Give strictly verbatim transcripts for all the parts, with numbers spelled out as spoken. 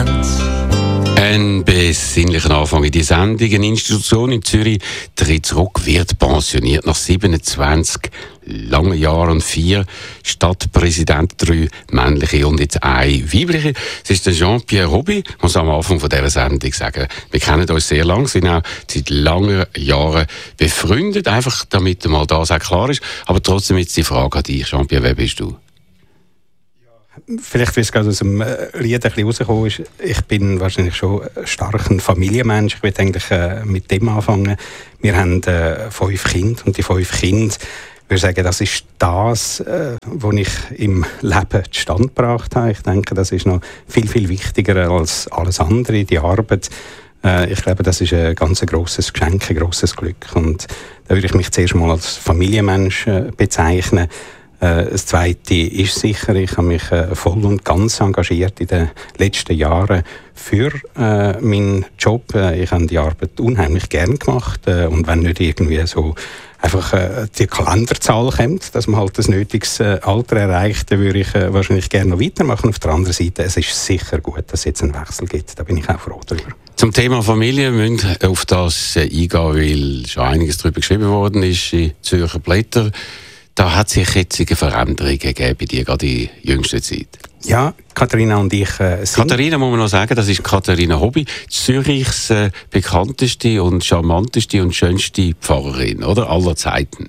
Moment. Ein besinnlicher Anfang in die Sendung. Eine Institution in Zürich tritt zurück, wird pensioniert nach siebenundzwanzig langen Jahren und vier Stadtpräsidenten, drei männliche und jetzt eine weibliche. Es ist der Jean-Pierre Robbi. Ich muss am Anfang von dieser Sendung sagen, wir kennen uns sehr lange, sind auch seit langen Jahren befreundet, einfach damit mal das auch klar ist. Aber trotzdem jetzt die Frage an dich, Jean-Pierre, wer bist du? Vielleicht, wie es gerade aus dem Lied ein bisschen rausgekommen ist, ich bin wahrscheinlich schon ein starker Familienmensch. Ich will eigentlich äh, mit dem anfangen. Wir haben äh, fünf Kinder und die fünf Kinder, ich würde sagen, das ist das, äh, was ich im Leben zustande gebracht habe. Ich denke, das ist noch viel, viel wichtiger als alles andere, die Arbeit. Äh, ich glaube, das ist ein ganz grosses Geschenk, ein grosses Glück. Und da würde ich mich zuerst mal als Familienmensch äh, bezeichnen. Das Zweite ist sicher, ich habe mich voll und ganz engagiert in den letzten Jahren für äh, meinen Job. Ich habe die Arbeit unheimlich gern gemacht. Äh, und wenn nicht irgendwie so einfach äh, die Kalenderzahl kommt, dass man halt das nötiges äh, Alter erreicht, dann würde ich äh, wahrscheinlich gerne noch weitermachen. Auf der anderen Seite, es ist sicher gut, dass es jetzt einen Wechsel gibt. Da bin ich auch froh darüber. Zum Thema Familie müssen wir auf das äh, eingehen, weil schon einiges darüber geschrieben worden ist in Zürcher Blätter. Da hat sich jetzt eine Veränderung gegeben bei dir, gerade in jüngster Zeit. Ja, Katharina und ich äh, sind... Katharina, muss man noch sagen, das ist Katharina Hobbi, Zürichs äh, bekannteste und charmanteste und schönste Pfarrerin, oder? Aller Zeiten.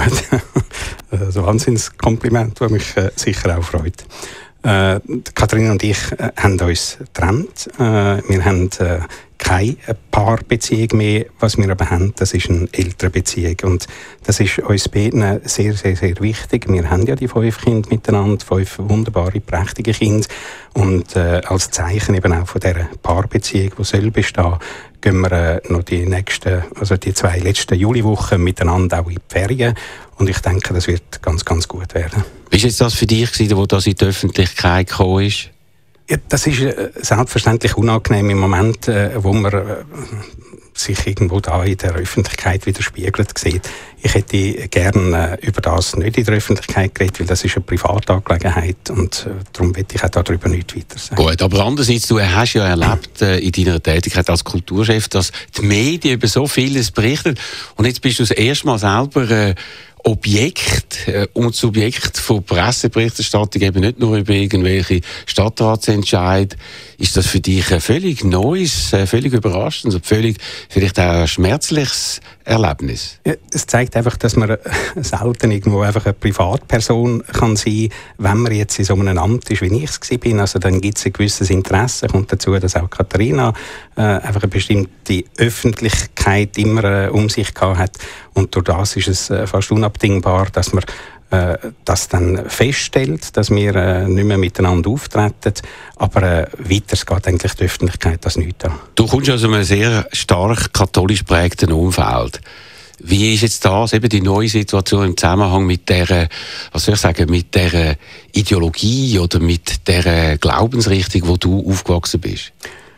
Das ein Wahnsinnskompliment, das mich äh, sicher auch freut. Äh, Katharina und ich äh, haben uns getrennt. Äh, wir haben äh, keine Paarbeziehung mehr. Was wir aber haben, das ist eine Elternbeziehung. Und das ist uns beiden sehr, sehr, sehr wichtig. Wir haben ja die fünf Kinder miteinander, fünf wunderbare, prächtige Kinder. Und äh, als Zeichen eben auch von dieser Paarbeziehung, die soll bestehen, gehen wir äh, noch die nächsten, also die zwei letzten Juliwochen miteinander auch in die Ferien. Und ich denke, das wird ganz, ganz gut werden. Wie war jetzt das für dich, wo das in die Öffentlichkeit gekommen ist? Ja, das ist äh, selbstverständlich unangenehm im Moment, äh, wo man äh, sich irgendwo da in der Öffentlichkeit widerspiegelt sieht. Ich hätte gerne äh, über das nicht in der Öffentlichkeit geredet, weil das ist eine Privatangelegenheit und äh, darum will ich auch darüber nicht weiter sagen. Gut, aber andererseits, du hast ja erlebt äh, in deiner Tätigkeit als Kulturchef, dass die Medien über so vieles berichten und jetzt bist du das erste Mal selber äh, Objekt äh, und Subjekt von Presseberichterstattung, eben nicht nur über irgendwelche Stadtratsentscheide. Ist das für dich ein völlig neues, äh, völlig überraschendes und völlig vielleicht auch ein schmerzliches Erlebnis? Ja, es zeigt einfach, dass man selten irgendwo einfach eine Privatperson kann sein, wenn man jetzt in so einem Amt ist, wie ich es bin. Also dann gibt es ein gewisses Interesse, kommt dazu, dass auch Katharina äh, einfach eine bestimmte Öffentlichkeit immer äh, um sich gehabt hat. Und durch das ist es äh, fast unabdingbar, dass man äh, das dann feststellt, dass wir äh, nicht mehr miteinander auftreten. Aber äh, weiter geht eigentlich die Öffentlichkeit das nicht an. Du kommst aus einem sehr stark katholisch geprägten Umfeld. Wie ist jetzt das, eben die neue Situation im Zusammenhang mit der, was soll ich sagen, mit der Ideologie oder mit der Glaubensrichtung, wo du aufgewachsen bist?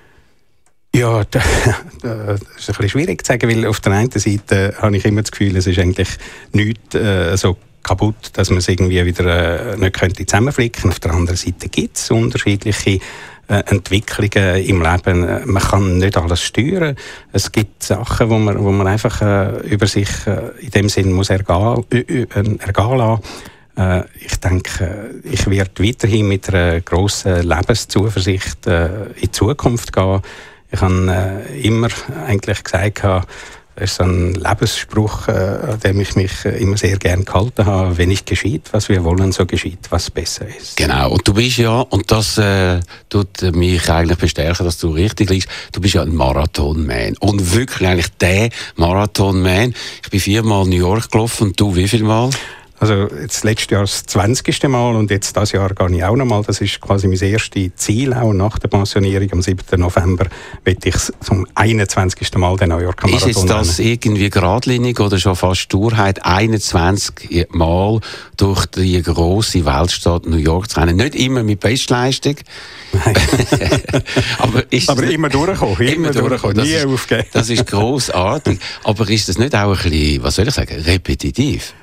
Ja, das ist ein bisschen schwierig zu sagen, weil auf der einen Seite habe ich immer das Gefühl, es ist eigentlich nichts äh, so kaputt, dass man es irgendwie wieder äh, nicht könnte zusammenflicken. Auf der anderen Seite gibt es unterschiedliche äh, Entwicklungen im Leben. Man kann nicht alles steuern. Es gibt Sachen, wo man, wo man einfach äh, über sich äh, in dem Sinn muss ergehen, äh, ergehen lassen. Äh, ich denke, ich werde weiterhin mit einer grossen Lebenszuversicht äh, in die Zukunft gehen. Ich habe äh, immer eigentlich gesagt, das ist so ein Lebensspruch, äh, an dem ich mich äh, immer sehr gerne gehalten habe. Wenn nicht geschieht, was wir wollen, so geschieht, was besser ist. Genau, und du bist ja, und das äh, tut mich eigentlich bestärken, dass du richtig liegst, du bist ja ein Marathon-Man. Und wirklich eigentlich der Marathon-Man. Ich bin viermal New York gelaufen und du wie viel Mal? Also jetzt letztes Jahr das zwanzigste Mal und jetzt dieses Jahr gehe ich auch noch mal. Das ist quasi mein erstes Ziel auch nach der Pensionierung. Am siebten November werde ich zum einundzwanzigsten Mal den New Yorker Marathon Ist jetzt das rennen. Irgendwie geradlinig oder schon fast Sturheit, einundzwanzig Mal durch die grosse Weltstadt New York zu rennen? Nicht immer mit Bestleistung. Nein. aber ist aber immer durchkommen, immer, immer durchkommen, nie aufgeben. Das ist grossartig. Aber ist das nicht auch ein bisschen, was soll ich sagen, repetitiv?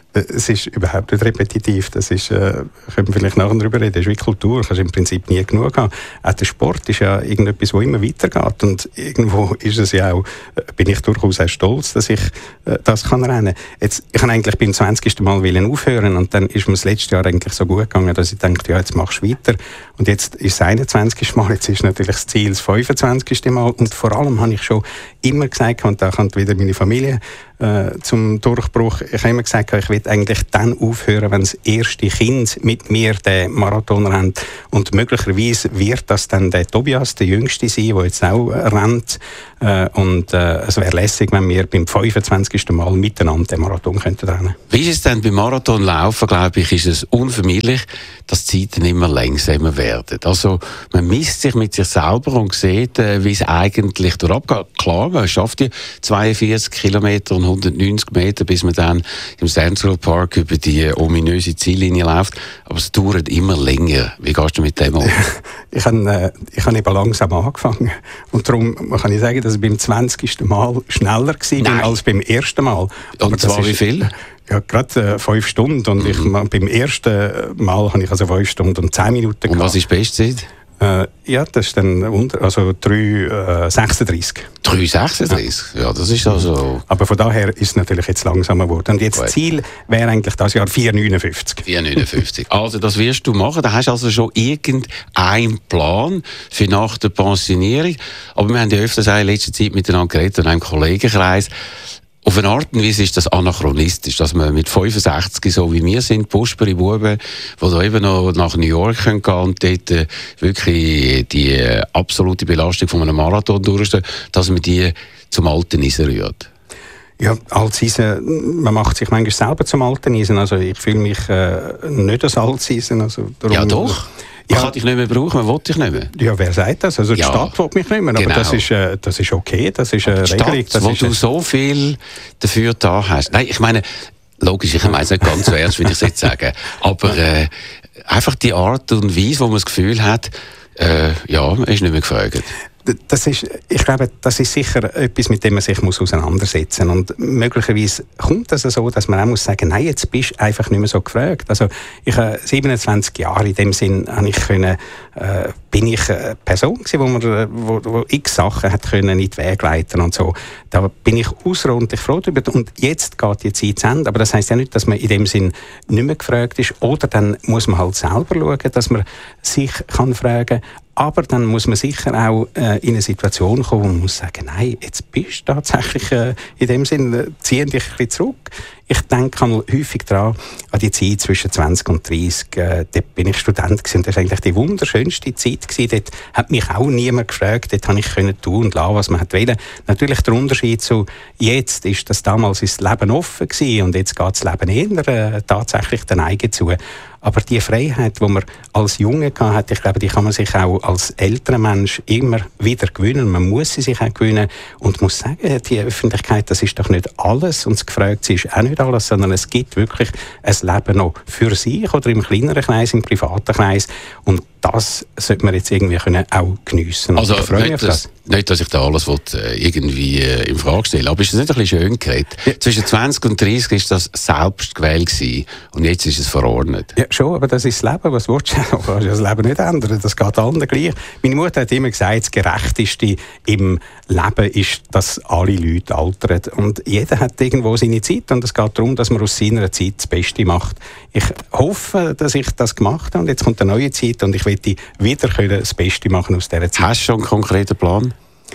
Es ist überhaupt nicht repetitiv. Das ist, äh, können wir vielleicht nachher darüber reden, das ist wie Kultur. Kannst du im Prinzip nie genug haben. Auch der Sport ist ja irgendetwas, wo immer weitergeht. Und irgendwo ist es ja auch, äh, bin ich durchaus auch stolz, dass ich äh, das kann rennen. Jetzt, ich kann eigentlich beim zwanzigsten Mal wollen aufhören und dann ist mir das letzte Jahr eigentlich so gut gegangen, dass ich dachte, ja, jetzt machst du weiter. Und jetzt ist es einundzwanzigste Mal, jetzt ist natürlich das Ziel das fünfundzwanzigste Mal. Und vor allem habe ich schon immer gesagt, und da kommt wieder meine Familie äh, zum Durchbruch, ich habe immer gesagt, ich will eigentlich dann aufhören, wenn das erste Kind mit mir den Marathon rennt. Und möglicherweise wird das dann der Tobias, der Jüngste sein, der jetzt auch äh, rennt. Äh, und äh, es wäre lässig, wenn wir beim fünfundzwanzigsten Mal miteinander den Marathon könnten rennen. Wie ist es denn beim Marathonlaufen, glaube ich, ist es unvermeidlich, dass die Zeiten immer langsamer werden. Also man misst sich mit sich selber und sieht, äh, wie es eigentlich dort abgeht. Klar, man schafft die zweiundvierzig Kilometer und hundertneunzig Meter, bis man dann im Central Park über die ominöse Ziellinie läuft. Aber es dauert immer länger. Wie gehst du mit dem um? ich habe äh, ich hab eben langsam angefangen. Und darum kann ich sagen, dass ich beim zwanzigsten Mal schneller war als beim ersten Mal. Und aber zwar wie viel? Ja, gerade äh, fünf Stunden. Und mhm. ich, beim ersten Mal habe ich also fünf Stunden und zehn Minuten gehabt. Und was ist die Bestzeit? Äh, ja, das ist dann unter, also drei sechsunddreißig. drei sechsunddreißig? Ja. ja, das ist also... Aber von daher ist es natürlich jetzt langsamer geworden. Und jetzt das Ziel wäre eigentlich das Jahr vier neunundfünfzig. vier neunundfünfzig. Also das wirst du machen. Da hast du also schon irgendeinen Plan für nach der Pensionierung. Aber wir haben ja öfters in letzter Zeit miteinander geredet in einem Kollegenkreis. Auf eine Art und Weise ist das anachronistisch, dass man mit fünfundsechzig, so wie wir sind, Pusperi Buben, die da eben noch nach New York gehen können und dort äh, wirklich die äh, absolute Belastung von einem Marathon durchstehen, dass man die zum alten Eisen rührt. Ja, Alteisen, man macht sich manchmal selber zum alten Eisen. Also ich fühle mich äh, nicht als Alteisen. Also darum, ja doch. Man ja. kann dich nicht mehr brauchen, man will dich nicht mehr. Ja, wer sagt das? Also die ja. Stadt will mich nicht mehr, aber genau. das, ist, äh, das ist okay, das ist eine Regelung. Das wo ist du so viel dafür da hast. Nein, ich meine, logisch, ich meine es nicht ganz so ernst, wie ich es jetzt sage, aber äh, einfach die Art und Weise, wo man das Gefühl hat, äh, ja, man ist nicht mehr gefragt. Das ist, ich glaube, das ist sicher etwas, mit dem man sich muss auseinandersetzen muss. Und möglicherweise kommt das so, dass man auch muss sagen, nein, jetzt bist du einfach nicht mehr so gefragt. Also ich habe siebenundzwanzig Jahre in dem Sinn, habe ich können, äh, bin ich eine Person gewesen, wo man wo, wo x Sachen hat können in die Wege leiten und so. Da bin ich außerordentlich froh darüber. Und jetzt geht die Zeit zu Ende. Aber das heisst ja nicht, dass man in dem Sinn nicht mehr gefragt ist. Oder dann muss man halt selber schauen, dass man sich kann fragen. Aber dann muss man sicher auch äh, in eine Situation kommen, wo man muss sagen, nein, jetzt bist du tatsächlich äh, in dem Sinn, äh, zieh dich ein bisschen zurück. Ich denke häufig daran, an die Zeit zwischen zwanzig und dreißig. Äh, dort bin ich Student gewesen, und das war eigentlich die wunderschönste Zeit gewesen. Dort hat mich auch niemand gefragt, dort konnte ich können tun und lassen, was man wollte. Natürlich der Unterschied zu jetzt ist, dass damals ist das Leben offen gewesen und jetzt geht das Leben eher äh, tatsächlich den Eigen zu. Aber die Freiheit, die man als Junge hatte, ich glaube, die kann man sich auch als älterer Mensch immer wieder gewinnen. Man muss sie sich auch gewinnen und muss sagen, die Öffentlichkeit, das ist doch nicht alles und das Gefragte ist auch nicht alles, sondern es gibt wirklich ein Leben noch für sich oder im kleineren Kreis, im privaten Kreis und das sollte man jetzt irgendwie können auch geniessen. Also nicht, das, nicht, dass ich da alles will, irgendwie äh, in Frage stellen, aber ist das nicht ein bisschen schön geredet? Ja. Zwischen zwanzig und dreißig war das selbst gewählt gewesen, und jetzt ist es verordnet. Ja, schon, aber das ist das Leben. Was willst du? Du kannst das Leben nicht ändern. Das geht allen gleich. Meine Mutter hat immer gesagt, das Gerechteste im Leben ist, dass alle Leute altern. Und jeder hat irgendwo seine Zeit und es geht darum, dass man aus seiner Zeit das Beste macht. Ich hoffe, dass ich das gemacht habe und jetzt kommt eine neue Zeit und ich möchte wieder können das Beste machen aus dieser Zeit. Hast du schon einen konkreten Plan?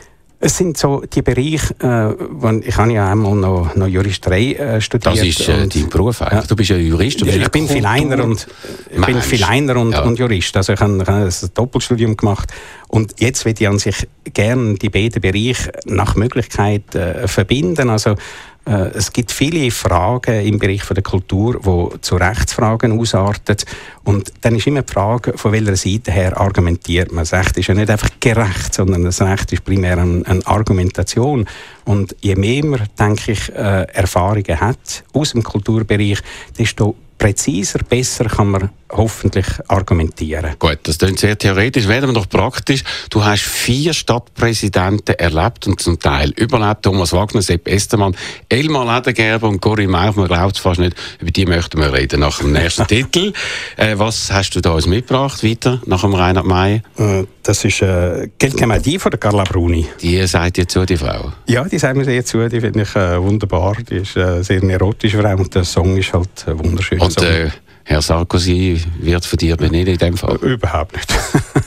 Es sind so die Bereiche, äh, wo ich habe ja einmal noch, noch Juristerei äh, studiert. Das ist äh, dein Beruf eigentlich. Ja. Du bist ja Jurist. Du bist ich, ja bin Vieleiner und, ich bin Vieleiner und, ja. und Jurist. Also ich habe, ich habe ein Doppelstudium gemacht. Und jetzt würde ich an sich gerne die beiden Bereiche nach Möglichkeit äh, verbinden. Also äh, es gibt viele Fragen im Bereich von der Kultur, die zu Rechtsfragen ausarten. Und dann ist immer die Frage, von welcher Seite her argumentiert man. Das Recht ist ja nicht einfach gerecht, sondern das Recht ist primär eine, eine Argumentation. Und je mehr man, denke ich, äh, Erfahrungen hat aus dem Kulturbereich, desto präziser, besser kann man hoffentlich argumentieren. Gut, das klingt sehr theoretisch, werden wir noch praktisch. Du hast vier Stadtpräsidenten erlebt und zum Teil überlebt. Thomas Wagner, Sepp Estermann, Elmar Ledergerber und Corinne Mauch. Man glaubt es fast nicht, über die möchten wir reden nach dem nächsten Titel. Äh, was hast du da uns mitgebracht, weiter, nach dem Reinhard May? Äh, das ist äh, «Quelqu'un m'a dit» von der Carla Bruni. Die sagt dir zu, die Frau? Ja, die sagt mir sehr zu, die finde ich äh, wunderbar. Die ist äh, sehr eine erotische Frau und der Song ist halt äh, wunderschön. Und äh, Herr Sarkozy wird von dir beneden in dem Fall? Überhaupt nicht.